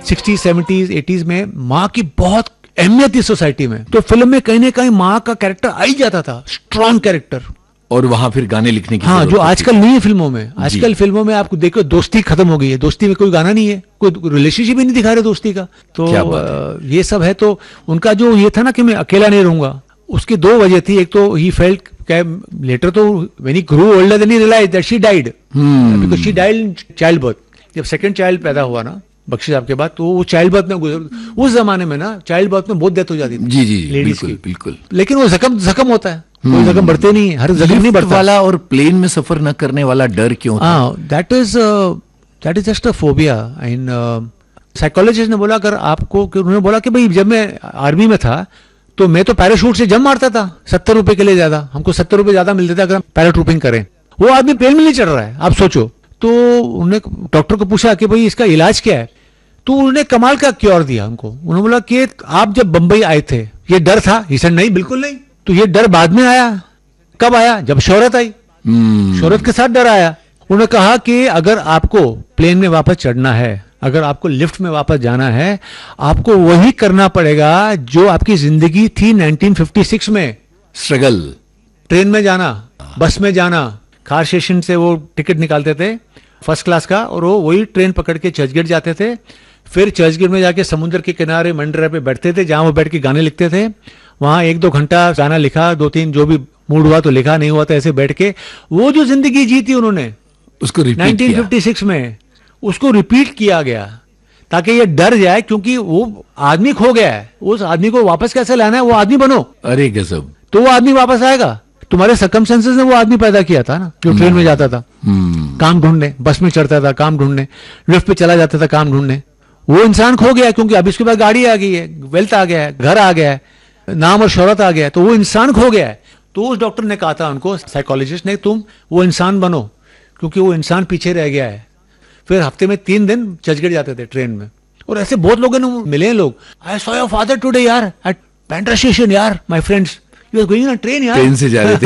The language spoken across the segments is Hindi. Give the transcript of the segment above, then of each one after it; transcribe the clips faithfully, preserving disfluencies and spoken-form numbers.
सिक्सटीज सेवेंटीज एटीज में माँ की बहुत अहमियत थी सोसाइटी में, तो फिल्म में कहीं ना कहीं माँ का कैरेक्टर आ ही जाता था, स्ट्रॉन्ग कैरेक्टर। और वहां फिर गाने लिखने की हाँ, जो आजकल नहीं है फिल्मों में। आजकल फिल्मों में आपको देखो दोस्ती खत्म हो गई है, दोस्ती में कोई गाना नहीं है, कोई रिलेशनशिप ही नहीं दिखा रहे दोस्ती का। तो है? ये सब है। तो उनका जो ये था ना कि मैं अकेला नहीं रहूंगा, उसकी दो वजह थी। एक तो ही फेल्ट लेटर तो when he Guru older then he realised that she died, because she died in child birth. जब सेकंड चाइल्ड पैदा हुआ ना बख्शी साहब के बाद, तो वो चाइल्ड बर्थ में गुजर, उस जमाने में ना चाइल्ड बर्थ में बहुत डेथ हो जाती थी जी जी लेडीज बिल्कुल की। बिल्कुल। लेकिन वो जख्म जख्म होता है, कोई जख्म बढ़ते नहीं, हर जख्म नहीं बढ़ता वाला। और प्लेन में सफर न करने वाला डर क्यों था? That is that is just a phobia. In psychologist ने बोला, अगर आपको, उन्होंने बोला कि भाई जब मैं आर्मी में था तो मैं तो पैराशूट से जंप मारता था, सत्तर रुपए के लिए ज्यादा, हमको सत्तर रुपए ज्यादा मिलते थे अगर हम पैराट्रूपिंग करें। वो आदमी प्लेन में नहीं चढ़ रहा है, आप सोचो। तो उन्होंने डॉक्टर को पूछा कि भाई इसका इलाज क्या है, तो उन्होंने कमाल का क्योर दिया हमको। उन्होंने बोला कि आप जब बंबई आए थे ये डर था? ही सेड नहीं, बिल्कुल नहीं। तो ये डर बाद में आया। कब आया? जब शोहरत आई, शोहरत के साथ डर आया। उन्होंने कहा कि अगर आपको प्लेन में वापस चढ़ना है, अगर आपको लिफ्ट में वापस जाना है, आपको वही करना पड़ेगा जो आपकी जिंदगी थी नाइनटीन फिफ्टी सिक्स में। स्ट्रगल, ट्रेन में जाना, बस में जाना, कार स्टेशन से वो टिकट निकालते थे फर्स्ट क्लास का, और वो वही ट्रेन पकड़ के चर्चगेट जाते थे। फिर चर्चगेट में जाके समुद्र के किनारे मंडरा पे बैठते थे, जहां वो बैठ के गाने लिखते थे। वहां एक दो घंटा गाना लिखा, दो तीन जो भी मूड हुआ तो लिखा, नहीं हुआ तो ऐसे बैठ के वो जो जिंदगी जी थी उन्होंने उसको रिपीट नाइनटीन फिफ्टी सिक्स में, उसको रिपीट किया गया ताकि ये डर जाए, क्योंकि वो आदमी खो गया है, उस आदमी को वापस कैसे लाना है, वो आदमी बनो। अरे गजब। तो वो आदमी वापस आएगा। तुम्हारे सर्कमस्टेंसेस ने वो आदमी पैदा किया था ना, जो ट्रेन में जाता था काम ढूंढने, बस में चढ़ता था काम ढूंढने, लिफ्ट पे चला जाता था काम ढूंढने। वो इंसान खो गया, क्योंकि अब इसके बाद गाड़ी आ गई है, वेल्थ आ गया है, घर आ गया है, नाम और शोहरत आ गया है, तो वो इंसान खो गया है। तो उस डॉक्टर ने कहा था उनको, साइकोलॉजिस्ट ने, तुम वो इंसान बनो, क्योंकि वो इंसान पीछे रह गया है। फिर हफ्ते में तीन दिन चर्चगेट जाते थे ट्रेन में, और ऐसे बहुत लोगों ने मिले हैं लोग। I saw your father today यार एट बैंड्रा स्टेशन यार, my friends, you are going on train यार, ट्रेन से जा रहे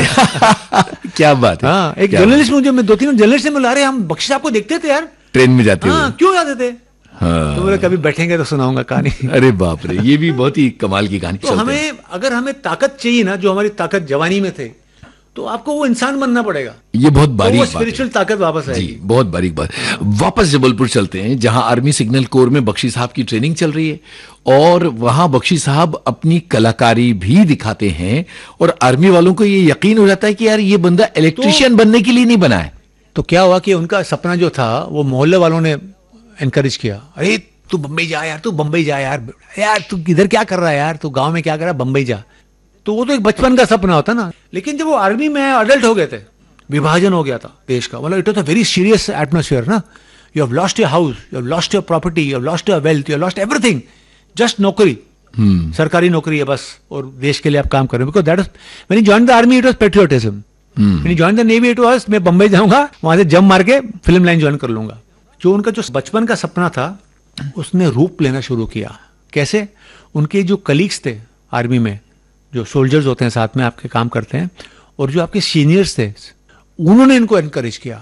थे। क्या बात है। हाँ, एक जर्नलिस्ट मुझे, मैं दो तीन जर्नलिस्ट से मिला रहे, हम बख्शी साहब को देखते थे यार ट्रेन में जाते हुए। क्यों जाते थे? हाँ। तो बोले कभी बैठेंगे तो सुनाऊंगा कहानी। अरे बाप रे, ये भी बहुत ही कमाल की कहानी। तो हमें, अगर हमें ताकत चाहिए ना, जो हमारी ताकत जवानी में थे, तो आपको वो इंसान बनना पड़ेगा। ये बहुत बारीक तो स्पिरिचुअल ताकत वापस आएगी। जी, बहुत बारीक बात। वापस जबलपुर चलते हैं, जहां आर्मी सिग्नल कोर में बख्शी साहब की ट्रेनिंग चल रही है, और वहां बख्शी साहब अपनी कलाकारी भी दिखाते हैं, और आर्मी वालों को ये यकीन हो जाता है कि यार ये बंदा इलेक्ट्रिशियन तो, बनने के लिए नहीं बना है। तो क्या हुआ कि उनका सपना जो था वो मोहल्ले वालों ने एनकरेज किया, अरे तू बंबई जा यार, तू बंबई जा यार, यार तू इधर क्या कर रहा है यार, तू गांव में क्या कर रहा है, बंबई जा। तो वो तो एक बचपन का सपना होता ना। लेकिन जब वो आर्मी में अडल्ट हो गए थे, विभाजन हो गया था देश का, मतलब it was a very serious atmosphere ना। You have lost your house, you have lost your property, you have lost your wealth, you have lost everything, just नौकरी, सरकारी नौकरी है बस, और देश के लिए आप काम कर रहे हो। Because that was when he joined the army, it was patriotism. When he joined the navy, it was मैं बंबई जाऊंगा, वहां से जंप मार के फिल्म लाइन ज्वाइन कर लूंगा। जो उनका जो बचपन का सपना था उसने रूप लेना शुरू किया। कैसे? उनके जो कलीग्स थे आर्मी में, जो सोल्जर्स होते हैं साथ में आपके काम करते हैं, और जो आपके सीनियर्स थे, उन्होंने इनको एनकरेज किया।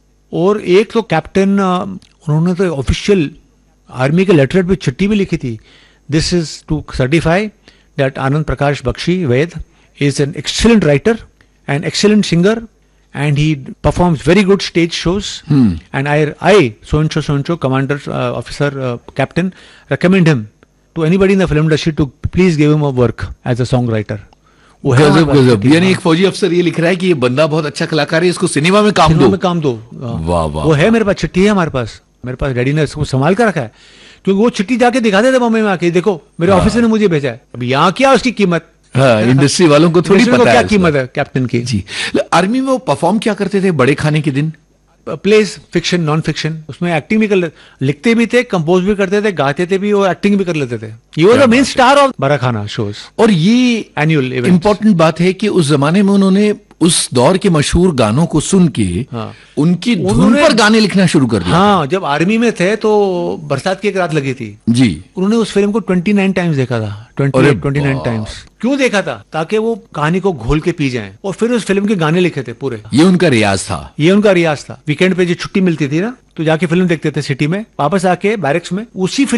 और एक तो कैप्टन, उन्होंने तो ऑफिशियल आर्मी के लेटरेट पे चिट्ठी भी लिखी थी, this is to certify that Anand Prakash Bakshi Vaid is an excellent writer and excellent singer and he performs very good stage shows, hmm. and I I so and so so and so commander uh, officer uh, captain recommend him to anybody in the film industry to please give him a work as a songwriter. वो गजब गजब, यानी एक फौजी अफसर ये लिख रहा है कि ये बंदा बहुत अच्छा कलाकार है, इसको सिनेमा में काम दो, में काम दो। वाह वाह। वो है मेरे पास, चिट्ठी है हमारे पास, मेरे पास डैडी ने इसको संभाल कर रखा है, क्योंकि वो चिट्ठी जाके दिखाते थे बम्बई में आके, देखो मेरे ऑफिसर ने मुझे भेजा है। अब यहाँ क्या उसकी कीमत, हाँ, इंडस्ट्री वालों को थोड़ी पता है क्या कीमत है कैप्टन की। जी, आर्मी में वो परफॉर्म क्या करते थे बड़े खाने के दिन? प्लेस, फिक्शन, नॉन फिक्शन, उसमें एक्टिंग भी कर ले, लिखते भी थे, कंपोज भी करते थे, गाते थे भी, और एक्टिंग भी कर लेते थे। ये was the main star of बड़ा खाना शोज। और ये एनुअल इंपॉर्टेंट बात है कि उस जमाने में उन्होंने उस दौर के मशहूर गानों को सुन के हाँ, उनकी धुन पर गाने लिखना शुरू कर दिया। हाँ, जब आर्मी में थे तो बरसात की एक रात लगी थी जी, उन्होंने उस फिल्म को उनतीस टाइम्स देखा था, उनतीस टाइम्स। क्यों देखा था? ताकि वो कहानी को घोल के पी जाएं, और फिर उस फिल्म के गाने लिखे थे पूरे। ये उनका रियाज था, ये उनका रियाज था। वीकेंड पे जो छुट्टी मिलती थी ना, तो जाके फिल्म देखते थे सिटी में, वापस आके बैरक्स में उसी फिल्म